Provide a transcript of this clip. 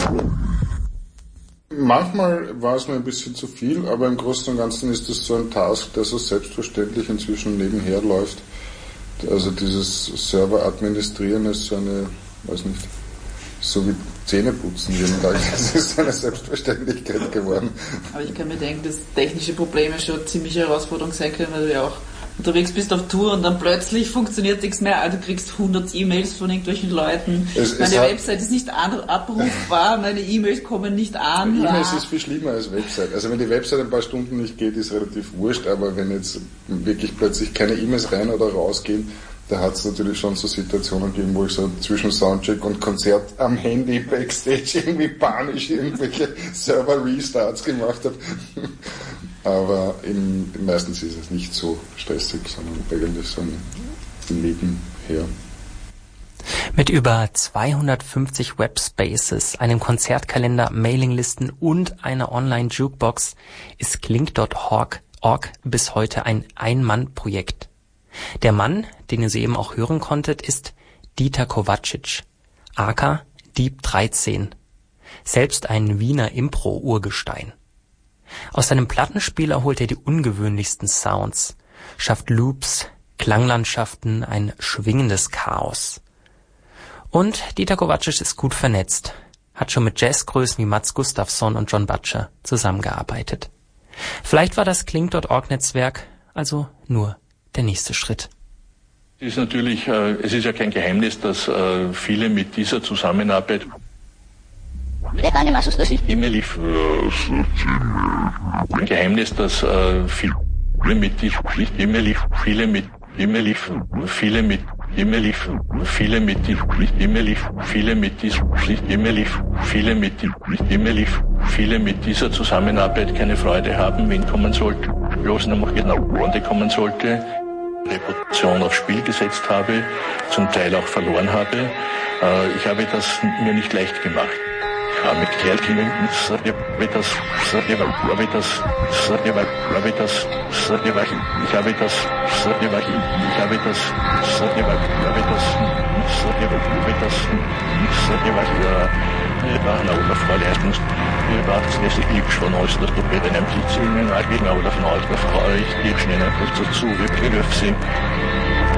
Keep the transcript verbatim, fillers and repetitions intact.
Manchmal war es mir ein bisschen zu viel, aber im Großen und Ganzen ist das so ein Task, der so selbstverständlich inzwischen nebenher läuft. Also dieses Server administrieren ist so eine, weiß nicht, so wie Zähneputzen jeden Tag. Das ist so eine Selbstverständlichkeit geworden. Aber ich kann mir denken, dass technische Probleme schon ziemliche Herausforderung sein können, weil du ja auch unterwegs bist auf Tour und dann plötzlich funktioniert nichts mehr, also du kriegst hundert E-Mails von irgendwelchen Leuten, es, meine es Website ist nicht abrufbar, meine E-Mails kommen nicht an. E-Mails ist viel schlimmer als Website. Also wenn die Website ein paar Stunden nicht geht, ist relativ wurscht, aber wenn jetzt wirklich plötzlich keine E-Mails rein oder rausgehen, da hat es natürlich schon so Situationen gegeben, wo ich so zwischen Soundcheck und Konzert am Handy backstage irgendwie panisch irgendwelche Server-Restarts gemacht habe. Aber im, meistens ist es nicht so stressig, sondern eigentlich so ein Nebenher. Mit über zweihundertfünfzig Webspaces, einem Konzertkalender, Mailinglisten und einer Online-Jukebox ist Klink Punkt org bis heute ein Ein-Mann-Projekt. Der Mann, den ihr soeben auch hören konntet, ist Dieter Kovacic, aka Dieb dreizehn, selbst ein Wiener Impro-Urgestein. Aus seinem Plattenspieler holt er die ungewöhnlichsten Sounds, schafft Loops, Klanglandschaften, ein schwingendes Chaos. Und Dieter Kovacic ist gut vernetzt, hat schon mit Jazzgrößen wie Mats Gustafsson und John Butcher zusammengearbeitet. Vielleicht war das Klink Punkt org-Netzwerk also nur der nächste Schritt. Es ist natürlich, äh, es ist ja kein Geheimnis, dass äh, viele mit dieser Zusammenarbeit immer lief. Ein Geheimnis, dass äh, viele mit dieser immer lief, viele mit immer lief, viele mit immer lief, viele mit immer lief, viele mit dieser immer lief, viele mit immer lief, viele mit dieser Zusammenarbeit keine Freude haben, wenn kommen sollte, bloß noch genau Runde kommen sollte, Reputation aufs Spiel gesetzt habe, zum Teil auch verloren habe. Äh, ich habe das mir nicht leicht gemacht. Ja, mit Kerlkindern, ich habe das, ich habe das, ich habe das, ich habe das, ich habe das, ich habe das, ich habe das, ich habe das, ich war eine Oberfreuleistung, ich war das nächste Glück schon aus, dass du bei deinem Sitzen, ich bin auch davon aus, dass Frau, ich gebe schnell einfach dazu, wir begriffen sind.